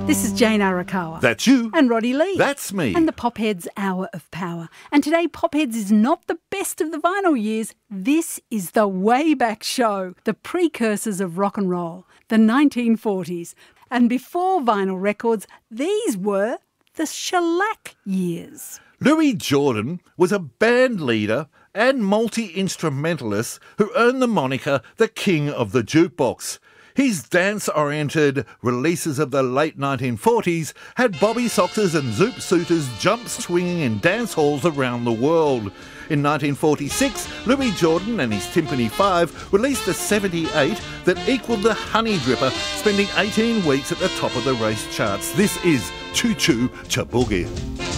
This is Jane Arakawa. That's you. And Roddy Lee. That's me. And the Popheads Hour of Power. And today, Popheads is not the best of the vinyl years. This is the way back show, the precursors of rock and roll, the 1940s. And before vinyl records, these were the shellac years. Louis Jordan was a band leader and multi-instrumentalist who earned the moniker the King of the Jukebox. His dance-oriented releases of the late 1940s had bobby sockers and zoot suiters jump swinging in dance halls around the world. In 1946, Louis Jordan and his Timpani 5 released a 78 that equalled the Honey Dripper, spending 18 weeks at the top of the race charts. This is Choo Choo Cha Boogie.